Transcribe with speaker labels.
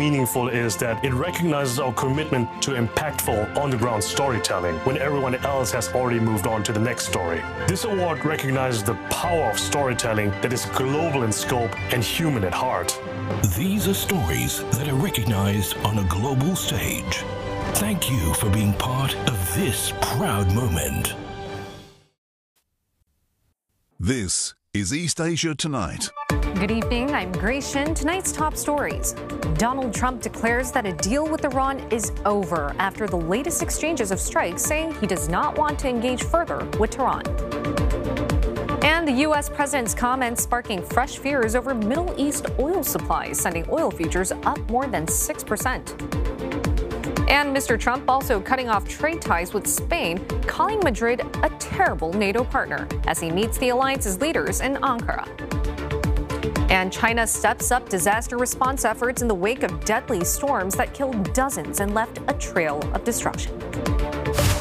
Speaker 1: meaningful is that it recognizes our commitment to impactful on-the-ground storytelling when everyone else has already moved on to the next story. This award recognizes the power of storytelling that is global in scope and human at heart.
Speaker 2: These are stories that are recognized on a global stage. Thank you for being part of this proud moment.
Speaker 3: This is East Asia Tonight.
Speaker 4: Good evening, I'm Grace Shin. Tonight's top stories. Donald Trump declares that a deal with Iran is over after the latest exchanges of strikes, saying he does not want to engage further with Tehran. And the U.S. president's comments sparking fresh fears over Middle East oil supplies, sending oil futures up more than 6%. And Mr. Trump also cutting off trade ties with Spain, calling Madrid a terrible NATO partner as he meets the alliance's leaders in Ankara. And China steps up disaster response efforts in the wake of deadly storms that killed dozens and left a trail of destruction.